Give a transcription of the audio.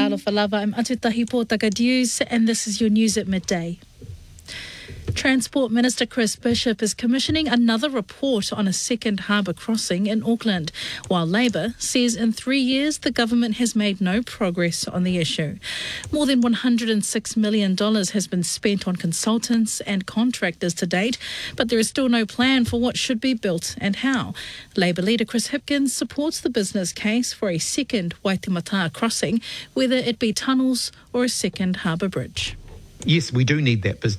Alofa lava, I'm Atutahi Pōtaka News, and this is your news at midday. Transport Minister Chris Bishop is commissioning another report on a second harbour crossing in Auckland, while Labour says in 3 years the government has made no progress on the issue. More than $106 million has been spent on consultants and contractors to date, but there is still no plan for what should be built and how. Labour leader Chris Hipkins supports the business case for a second Waitemata crossing, whether it be tunnels or a second harbour bridge. Yes, we do need that business